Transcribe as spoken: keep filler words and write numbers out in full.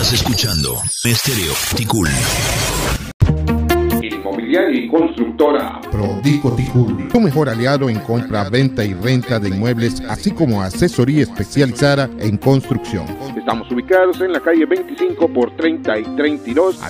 Estás escuchando Estéreo Ticul. Inmobiliaria y constructora Prodico Ticul, tu mejor aliado en compra, venta y renta de inmuebles, así como asesoría especializada en construcción. Estamos ubicados en la calle veinticinco por treinta y treinta y dos.